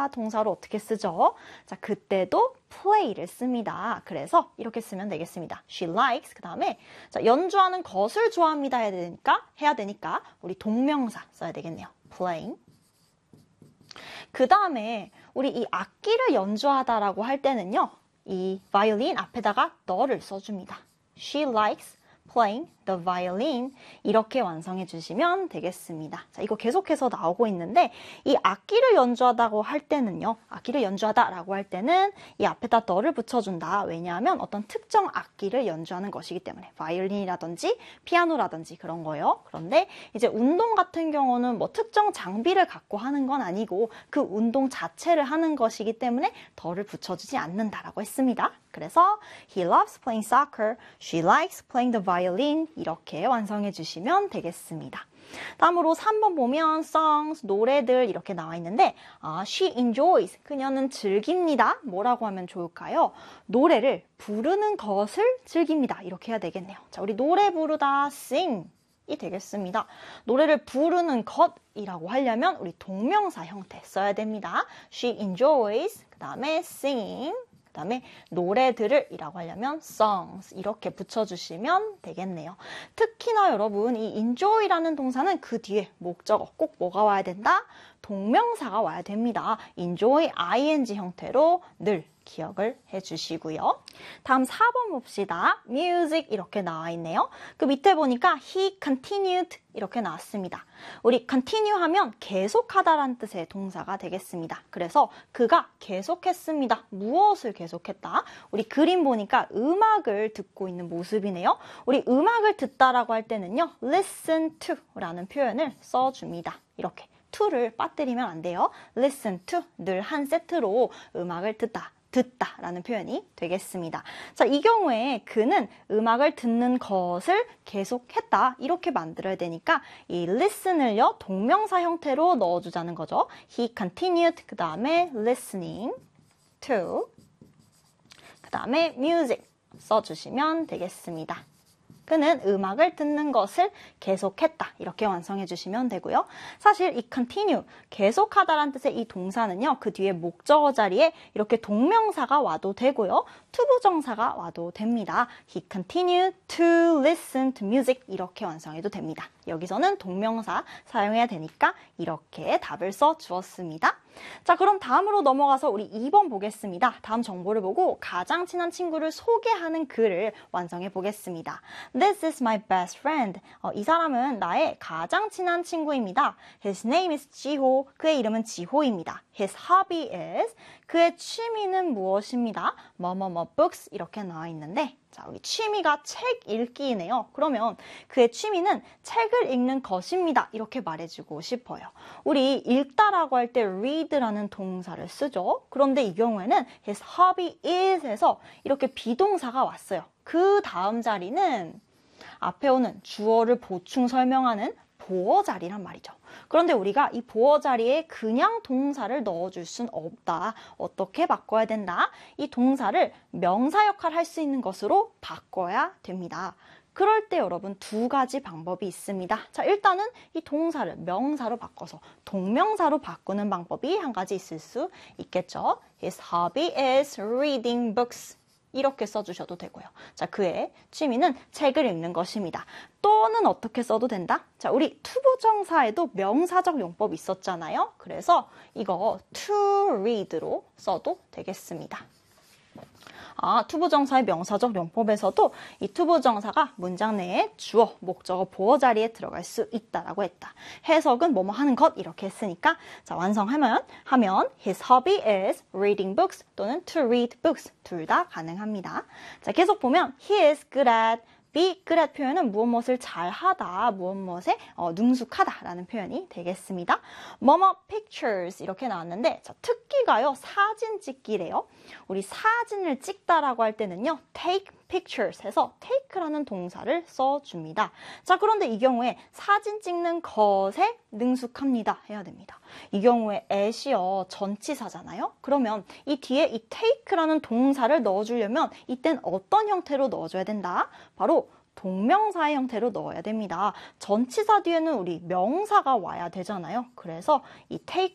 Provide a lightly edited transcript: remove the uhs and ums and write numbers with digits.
하다 동사로 어떻게 쓰죠? 자, 그때도 play를 씁니다. 그래서 이렇게 쓰면 되겠습니다. She likes, 그 다음에 자, 연주하는 것을 좋아합니다 해야 되니까 우리 동명사 써야 되겠네요. playing. 그 다음에 우리 이 악기를 연주하다라고 할 때는요. 이 violin 앞에다가 the를 써줍니다. She likes playing the violin 이렇게 완성해 주시면 되겠습니다. 자, 이거 계속해서 나오고 있는데 이 악기를 연주하다고 할 때는요. 악기를 연주하다라고 할 때는 이 앞에다 the를 붙여준다. 왜냐하면 어떤 특정 악기를 연주하는 것이기 때문에 바이올린이라든지 피아노라든지 그런 거예요. 그런데 이제 운동 같은 경우는 뭐 특정 장비를 갖고 하는 건 아니고 그 운동 자체를 하는 것이기 때문에 the를 붙여주지 않는다라고 했습니다. 그래서 he loves playing soccer, she likes playing the violin 이렇게 완성해 주시면 되겠습니다. 다음으로 3번 보면 songs, 노래들 이렇게 나와 있는데 she enjoys, 그녀는 즐깁니다. 뭐라고 하면 좋을까요? 노래를 부르는 것을 즐깁니다. 이렇게 해야 되겠네요. 자, 우리 노래 부르다 sing 이 되겠습니다. 노래를 부르는 것이라고 하려면 우리 동명사 형태 써야 됩니다. She enjoys, 그 다음에 singing, 그 다음에 노래들을 이라고 하려면 songs 이렇게 붙여주시면 되겠네요. 특히나 여러분 이 enjoy라는 동사는 그 뒤에 목적어 꼭 뭐가 와야 된다? 동명사가 와야 됩니다. enjoy ing 형태로 늘 기억을 해주시고요. 다음 4번 봅시다. music 이렇게 나와 있네요. 그 밑에 보니까 he continued 이렇게 나왔습니다. 우리 continue 하면 계속하다라는 뜻의 동사가 되겠습니다. 그래서 그가 계속했습니다. 무엇을 계속했다? 우리 그림 보니까 음악을 듣고 있는 모습이네요. 우리 음악을 듣다라고 할 때는요. listen to 라는 표현을 써줍니다. 이렇게 to를 빠뜨리면 안 돼요. listen to 늘 한 세트로 음악을 듣다라는 표현이 되겠습니다. 자, 이 경우에 그는 음악을 듣는 것을 계속했다 이렇게 만들어야 되니까 이 listen을요 동명사 형태로 넣어주자는 거죠. He continued 그 다음에 listening to 그 다음에 music 써주시면 되겠습니다. 그는 음악을 듣는 것을 계속했다. 이렇게 완성해 주시면 되고요. 사실 이 continue, 계속하다라는 뜻의 이 동사는요. 그 뒤에 목적어 자리에 이렇게 동명사가 와도 되고요. 투부정사가 와도 됩니다. He continued to listen to music 이렇게 완성해도 됩니다. 여기서는 동명사 사용해야 되니까 이렇게 답을 써 주었습니다. 자, 그럼 다음으로 넘어가서 우리 2번 보겠습니다. 다음 정보를 보고 가장 친한 친구를 소개하는 글을 완성해 보겠습니다. This is my best friend. 이 사람은 나의 가장 친한 친구입니다. His name is 지호. 그의 이름은 지호입니다. His hobby is. 그의 취미는 무엇입니다. 뭐뭐뭐 books 이렇게 나와 있는데 자, 여기 취미가 책 읽기이네요. 그러면 그의 취미는 책을 읽는 것입니다. 이렇게 말해주고 싶어요. 우리 읽다라고 할 때 read라는 동사를 쓰죠. 그런데 이 경우에는 his hobby is에서 이렇게 비동사가 왔어요. 그 다음 자리는 앞에 오는 주어를 보충 설명하는 보어 자리란 말이죠. 그런데 우리가 이 보어 자리에 그냥 동사를 넣어줄 순 없다. 어떻게 바꿔야 된다? 이 동사를 명사 역할 할 수 있는 것으로 바꿔야 됩니다. 그럴 때 여러분 두 가지 방법이 있습니다. 자, 일단은 이 동사를 명사로 바꿔서 동명사로 바꾸는 방법이 한 가지 있을 수 있겠죠. His hobby is reading books. 이렇게 써주셔도 되고요. 자, 그의 취미는 책을 읽는 것입니다. 또는 어떻게 써도 된다? 자, 우리 투부정사에도 명사적 용법이 있었잖아요. 그래서 이거 to read로 써도 되겠습니다. 투부정사의 명사적 용법에서도 이 투부정사가 문장 내에 주어, 목적어, 보어 자리에 들어갈 수 있다라고 했다. 해석은 뭐뭐 하는 것 이렇게 했으니까 자, 완성하면 his hobby is reading books 또는 to read books 둘 다 가능합니다. 자, 계속 보면 he is good at be good at 표현은 무엇무엇을 잘하다, 무엇무엇에 능숙하다라는 표현이 되겠습니다. 뭐뭐 pictures 이렇게 나왔는데 자, 특기가요 사진 찍기래요. 우리 사진을 찍다라고 할 때는요 take pictures 해서 take라는 동사를 써줍니다. 자, 그런데 이 경우에 사진 찍는 것에 능숙합니다 해야 됩니다. 이 경우에 at이요 전치사잖아요. 그러면 이 뒤에 이 take라는 동사를 넣어주려면 이땐 어떤 형태로 넣어줘야 된다? 바로 동명사의 형태로 넣어야 됩니다. 전치사 뒤에는 우리 명사가 와야 되잖아요. 그래서 이 take